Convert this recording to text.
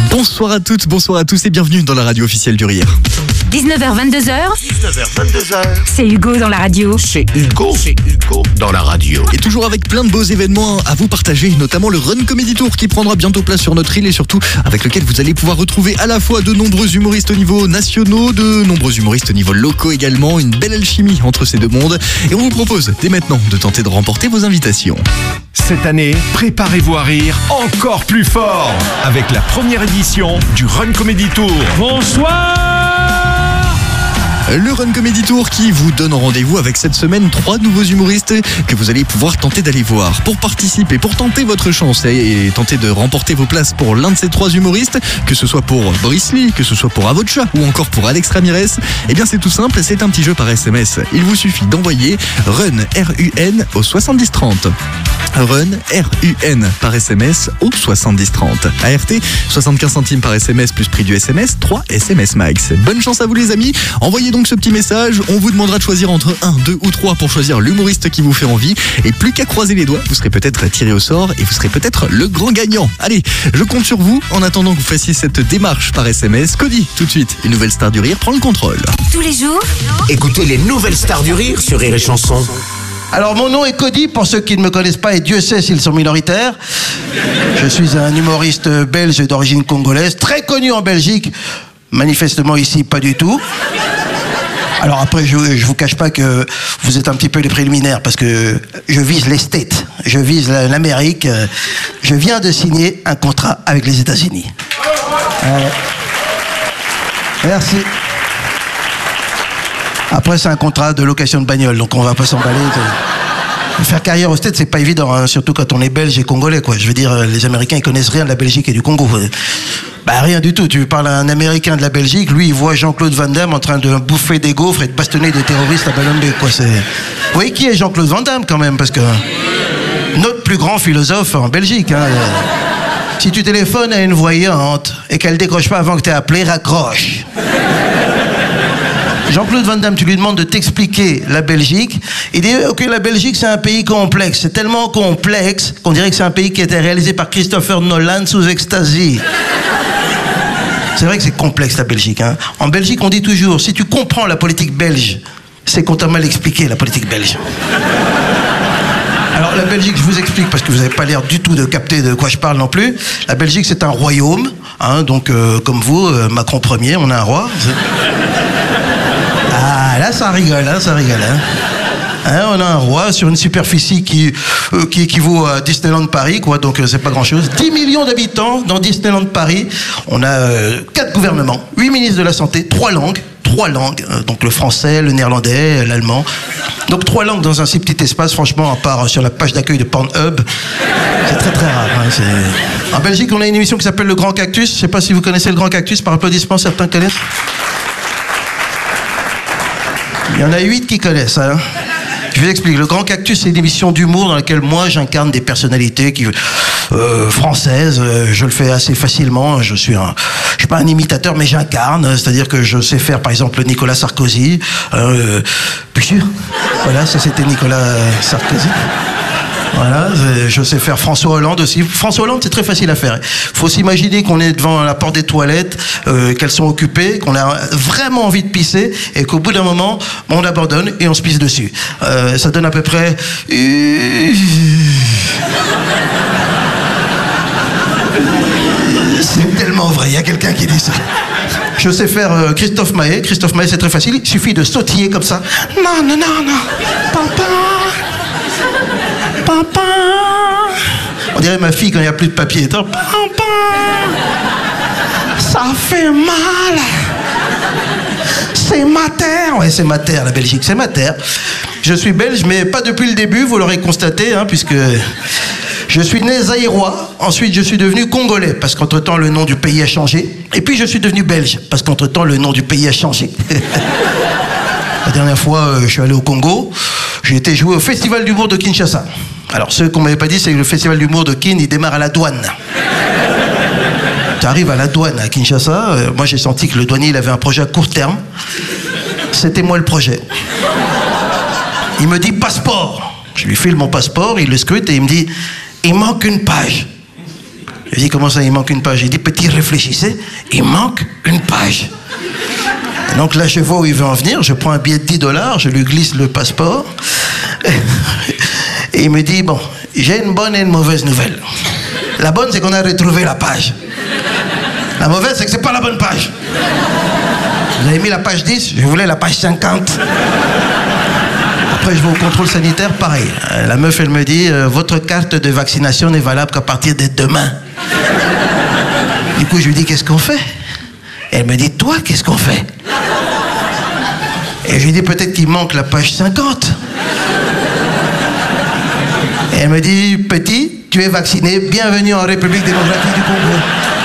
Bonsoir à toutes, bonsoir à tous et bienvenue dans la radio officielle du Rire. 19h-22h, c'est Hugo dans la radio. C'est Hugo dans la radio. Et toujours avec plein de beaux événements à vous partager, notamment le Run Comedy Tour qui prendra bientôt place sur notre île et surtout avec lequel vous allez pouvoir retrouver à la fois de nombreux humoristes au niveau nationaux, de nombreux humoristes au niveau locaux également, une belle alchimie entre ces deux mondes. Et on vous propose dès maintenant de tenter de remporter vos invitations. Cette année, préparez-vous à rire encore plus fort avec la première édition du Run Comedy Tour. Bonsoir. Le Run Comedy Tour qui vous donne rendez-vous avec cette semaine 3 nouveaux humoristes que vous allez pouvoir tenter d'aller voir. Pour participer, pour tenter votre chance et tenter de remporter vos places pour l'un de ces 3 humoristes, que ce soit pour Boris Lee, que ce soit pour Avocha ou encore pour Alex Ramirez, eh bien c'est tout simple, c'est un petit jeu par SMS. Il vous suffit d'envoyer RUN, R-U-N au 7030. RUN, R-U-N par SMS au 7030. ART, 75 centimes par SMS plus prix du SMS, 3 SMS max. Bonne chance à vous les amis, envoyez donc ce petit message, on vous demandera de choisir entre 1, 2 ou 3 pour choisir l'humoriste qui vous fait envie et plus qu'à croiser les doigts, vous serez peut-être tiré au sort et vous serez peut-être le grand gagnant. Allez, je compte sur vous en attendant que vous fassiez cette démarche par SMS. Cody, tout de suite, une nouvelle star du rire prend le contrôle. Tous les jours, Écoutez les nouvelles stars du rire sur Rire et Chanson. Alors mon nom est Cody, pour ceux qui ne me connaissent pas, et Dieu sait s'ils sont minoritaires. Je suis un humoriste belge d'origine congolaise, très connu en Belgique, manifestement ici pas du tout. Alors après, je vous cache pas que vous êtes un petit peu les préliminaires, parce que je vise les States, je vise l'Amérique, je viens de signer un contrat avec les États-Unis. Merci. Après, c'est un contrat de location de bagnole, donc on va pas s'emballer. Faire carrière aux States, c'est pas évident, hein, surtout quand on est belge et congolais, quoi. Je veux dire, les Américains, ils connaissent rien de la Belgique et du Congo. Bah, rien du tout. Tu parles à un Américain de la Belgique, lui, il voit Jean-Claude Van Damme en train de bouffer des gaufres et de bastonner des terroristes à Balambé, quoi. Vous voyez qui est Jean-Claude Van Damme, quand même, parce que notre plus grand philosophe en Belgique, hein. Si tu téléphones à une voyante et qu'elle décroche pas avant que tu aies appelé, raccroche. Jean-Claude Van Damme, tu lui demandes de t'expliquer la Belgique. Il dit ok, la Belgique c'est un pays complexe. C'est tellement complexe qu'on dirait que c'est un pays qui a été réalisé par Christopher Nolan sous ecstasy. C'est vrai que c'est complexe la Belgique, hein. En Belgique on dit toujours, si tu comprends la politique belge, c'est qu'on t'a mal expliqué la politique belge. Alors la Belgique, je vous explique parce que vous n'avez pas l'air du tout de capter de quoi je parle non plus. La Belgique c'est un royaume, hein, donc comme vous, Macron Ier, on a un roi. Ah, là, ça rigole, hein, ça rigole. Hein, on a un roi sur une superficie qui équivaut à Disneyland Paris, quoi, donc c'est pas grand-chose. 10 millions d'habitants dans Disneyland Paris. On a 4 gouvernements, 8 ministres de la Santé, 3 langues, donc le français, le néerlandais, l'allemand. Donc 3 langues dans un si petit espace, franchement, à part sur la page d'accueil de Pornhub, c'est très très rare. Hein, En Belgique, on a une émission qui s'appelle Le Grand Cactus. Je sais pas si vous connaissez Le Grand Cactus, par applaudissement, certains connaissent. Il y en a 8 qui connaissent, hein. Je vous explique. Le Grand Cactus, c'est une émission d'humour dans laquelle moi, j'incarne des personnalités françaises. Je le fais assez facilement. Je suis pas un imitateur, mais j'incarne. C'est-à-dire que je sais faire, par exemple, Nicolas Sarkozy. Plus sûr. Voilà, ça c'était Nicolas Sarkozy. Voilà, je sais faire François Hollande aussi. François Hollande, c'est très facile à faire. Faut s'imaginer qu'on est devant la porte des toilettes, qu'elles sont occupées, qu'on a vraiment envie de pisser, et qu'au bout d'un moment, on abandonne et on se pisse dessus. Ça donne à peu près... C'est tellement vrai, il y a quelqu'un qui dit ça. Je sais faire Christophe Maé. Christophe Maé, c'est très facile, il suffit de sautiller comme ça. Non, non, non, non. Papa. Papa. On dirait ma fille quand il n'y a plus de papier. Papa. Ça fait mal. C'est ma terre. Ouais, c'est ma terre, la Belgique, c'est ma terre. Je suis belge, mais pas depuis le début, vous l'aurez constaté, hein, puisque je suis né zaïrois. Ensuite, je suis devenu congolais, parce qu'entre-temps, le nom du pays a changé. Et puis, je suis devenu belge, parce qu'entre-temps, le nom du pays a changé. La dernière fois, je suis allé au Congo. J'ai été jouer au Festival d'humour de Kinshasa. Alors, ce qu'on m'avait pas dit, c'est que le Festival d'humour de Kin, il démarre à la douane. Tu arrives à la douane à Kinshasa. Moi, j'ai senti que le douanier, il avait un projet à court terme. C'était moi le projet. Il me dit passeport. Je lui file mon passeport, il le scrute et il me dit il manque une page. Je dis, comment ça, il manque une page? Il dit, petit, réfléchissez, il manque une page. Et donc là, je vois où il veut en venir, je prends un billet de $10, je lui glisse le passeport, et il me dit, bon, j'ai une bonne et une mauvaise nouvelle. La bonne, c'est qu'on a retrouvé la page. La mauvaise, c'est que c'est pas la bonne page. Vous avez mis la page 10, je voulais la page 50. Après, je vais au contrôle sanitaire, pareil. La meuf, elle me dit, votre carte de vaccination n'est valable qu'à partir de demain. Du coup, je lui dis, qu'est-ce qu'on fait? Elle me dit, toi, qu'est-ce qu'on fait? Et je lui dis, peut-être qu'il manque la page 50. Et elle me dit, petit, tu es vacciné, bienvenue en République démocratique du Congo.